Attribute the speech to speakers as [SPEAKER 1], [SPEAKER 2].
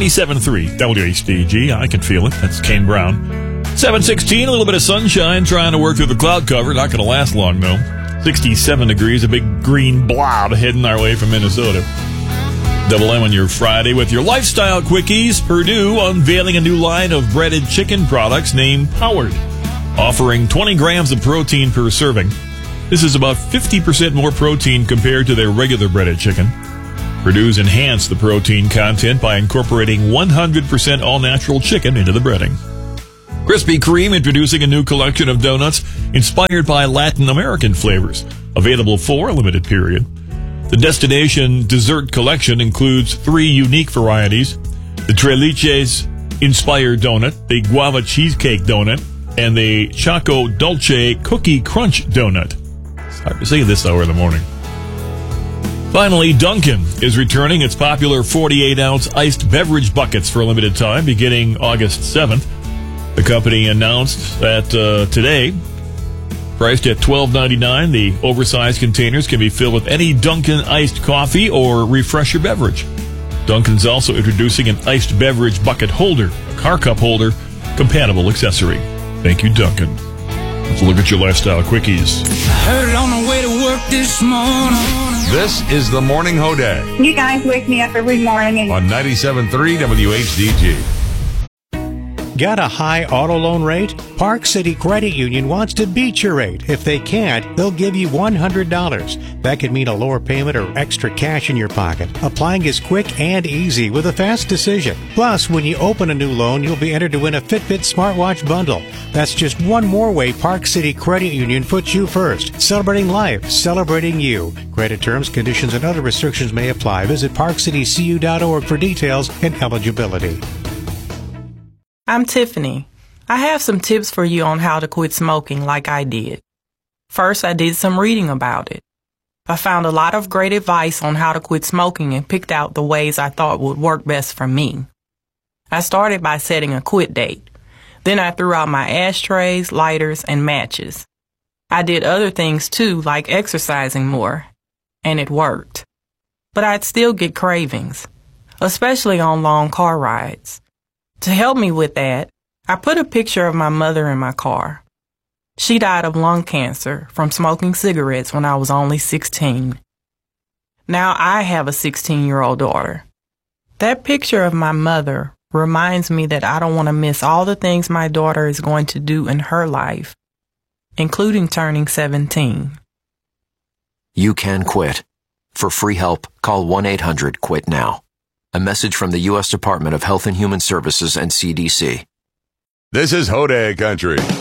[SPEAKER 1] 97.3 WHDG. I can feel it. That's Kane Brown. 7:16, a little bit of sunshine trying to work through the cloud cover. Not going to last long, though. 67 degrees, a big green blob heading our way from Minnesota. Double M on your Friday with your lifestyle quickies. Purdue unveiling a new line of breaded chicken products named Powered, offering 20 grams of protein per serving. This is about 50% more protein compared to their regular breaded chicken. Purdue's enhanced the protein content by incorporating 100% all-natural chicken into the breading. Krispy Kreme introducing a new collection of donuts inspired by Latin American flavors, available for a limited period. The Destination Dessert Collection includes 3 unique varieties: the Tres Leches Inspired Donut, the Guava Cheesecake Donut, and the Choco Dulce Cookie Crunch Donut. It's hard to say this hour in the morning. Finally, Dunkin' is returning its popular 48-ounce iced beverage buckets for a limited time beginning August 7th. The company announced that today, priced at $12.99, the oversized containers can be filled with any Dunkin' iced coffee or refresher beverage. Dunkin's also introducing an iced beverage bucket holder, a car cup holder, compatible accessory. Thank you, Dunkin'. Let's look at your lifestyle quickies.
[SPEAKER 2] Heard it on the way to work this morning.
[SPEAKER 3] This is the Morning Hoday
[SPEAKER 4] You guys wake me up every morning.
[SPEAKER 3] on 97.3 WHDG.
[SPEAKER 5] Got a high auto loan rate? Park City Credit Union wants to beat your rate. If they can't, they'll give you $100. That could mean a lower payment or extra cash in your pocket. Applying is quick and easy with a fast decision. Plus, when you open a new loan, you'll be entered to win a Fitbit smartwatch bundle. That's just one more way Park City Credit Union puts you first. Celebrating life, celebrating you. Credit terms, conditions, and other restrictions may apply. Visit parkcitycu.org for details and eligibility.
[SPEAKER 6] I'm Tiffany. I have some tips for you on how to quit smoking like I did. First, I did some reading about it. I found a lot of great advice on how to quit smoking and picked out the ways I thought would work best for me. I started by setting a quit date. Then I threw out my ashtrays, lighters, and matches. I did other things too, like exercising more, and it worked. But I'd still get cravings, especially on long car rides. To help me with that, I put a picture of my mother in my car. She died of lung cancer from smoking cigarettes when I was only 16. Now I have a 16-year-old daughter. That picture of my mother reminds me that I don't want to miss all the things my daughter is going to do in her life, including turning 17.
[SPEAKER 7] You can quit. For free help, call 1-800-QUIT-NOW. A message from the U.S. Department of Health and Human Services and CDC.
[SPEAKER 3] This is Hoday Country.